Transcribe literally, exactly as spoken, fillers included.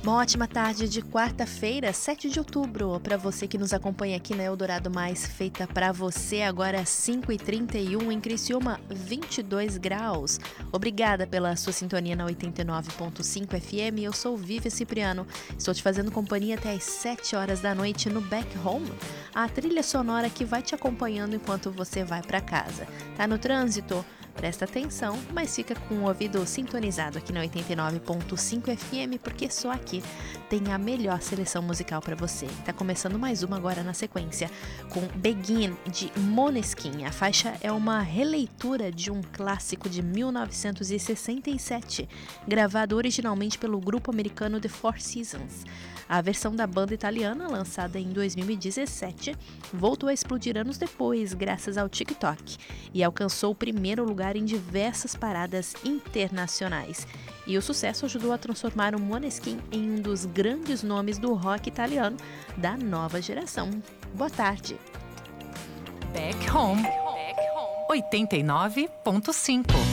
Uma ótima tarde de quarta-feira, sete de outubro, para você que nos acompanha aqui na Eldorado Mais, feita para você, agora cinco e trinta e um em Criciúma, vinte e dois graus. Obrigada pela sua sintonia na oitenta e nove ponto cinco F M, eu sou Vivian Cipriano, estou te fazendo companhia até às sete horas da noite no Back Home, a trilha sonora que vai te acompanhando enquanto você vai para casa. Tá no trânsito? Presta atenção, mas fica com o ouvido sintonizado aqui na oitenta e nove ponto cinco F M, porque só aqui tem a melhor seleção musical para você. Tá começando mais uma agora na sequência, com Begin, de Måneskin. A faixa é uma releitura de um clássico de mil novecentos e sessenta e sete, gravado originalmente pelo grupo americano The Four Seasons. A versão da banda italiana, lançada em dois mil e dezessete, voltou a explodir anos depois, graças ao TikTok, e alcançou o primeiro lugar em diversas paradas internacionais. E o sucesso ajudou a transformar o Måneskin em um dos grandes nomes do rock italiano da nova geração. Boa tarde. Back Home, oitenta e nove ponto cinco.